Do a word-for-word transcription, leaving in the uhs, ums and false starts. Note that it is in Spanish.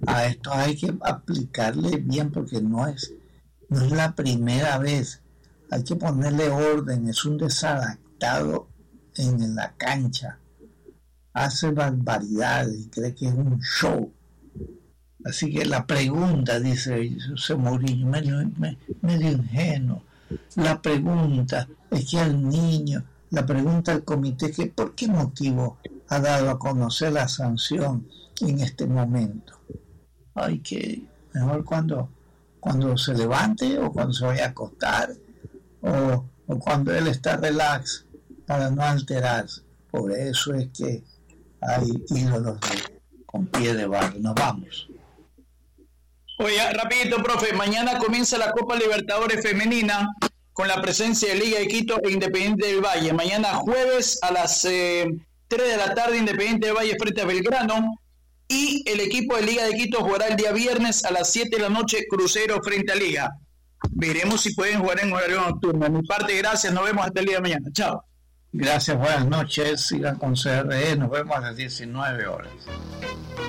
A esto hay que aplicarle bien porque no es, no es la primera vez. Hay que ponerle orden, es un desadaptado en la cancha. Hace barbaridades y cree que es un show. Así que la pregunta, dice José Mourinho, medio, medio ingenuo, la pregunta es que al niño, la pregunta al comité, que ¿por qué motivo ha dado a conocer la sanción en este momento? Ay, que mejor cuando, cuando se levante o cuando se vaya a acostar o, o cuando él está relax para no alterarse. Por eso es que hay ídolos de, con pie de barro. Nos vamos. Oye, rapidito, profe, mañana comienza la Copa Libertadores Femenina con la presencia de Liga de Quito e Independiente del Valle. Mañana jueves a las eh, tres de la tarde, Independiente del Valle frente a Belgrano. Y el equipo de Liga de Quito jugará el día viernes a las siete de la noche, Crucero frente a Liga. Veremos si pueden jugar en horario nocturno. De mi parte, gracias. Nos vemos hasta el día de mañana. Chao. Gracias, buenas noches. Sigan con C R E. Nos vemos a las diecinueve horas.